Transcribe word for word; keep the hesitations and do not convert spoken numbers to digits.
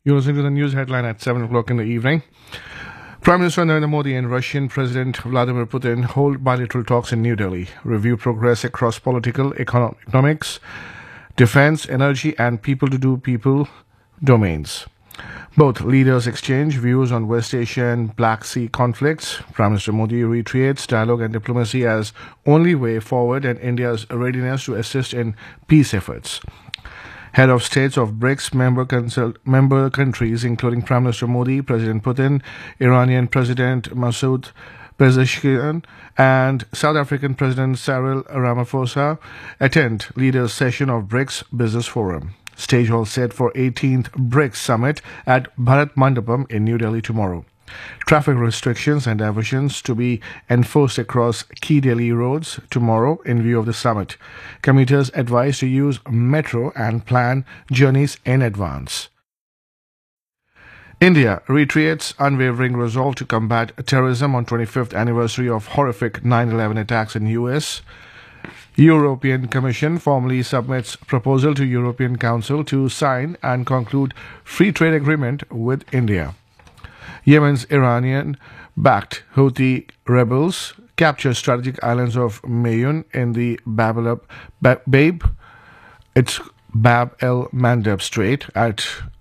You're listening to the news headline at seven o'clock in the evening. Prime Minister Narendra Modi and Russian President Vladimir Putin hold bilateral talks in New Delhi, review progress across political, econo- economics, defense, energy, and people-to-do-people domains. Both leaders exchange views on West Asia and Black Sea conflicts. Prime Minister Modi reiterates dialogue and diplomacy as only way forward and India's readiness to assist in peace efforts. Head of states of BRICS member, consult, member countries, including Prime Minister Modi, President Putin, Iranian President Masoud Pezeshkian, and South African President Cyril Ramaphosa, attend leaders' session of BRICS Business Forum. Stage hall set for eighteenth BRICS Summit at Bharat Mandapam in New Delhi tomorrow. Traffic restrictions and diversions to be enforced across key Delhi roads tomorrow in view of the summit. Commuters advised to use metro and plan journeys in advance. India reiterates unwavering resolve to combat terrorism on twenty-fifth anniversary of horrific nine eleven attacks in U S. European Commission formally submits proposal to European Council to sign and conclude free trade agreement with India. Yemen's Iranian-backed Houthi rebels capture strategic islands of Mayun in the Bab el Babe, it's Bab el Mandeb Strait at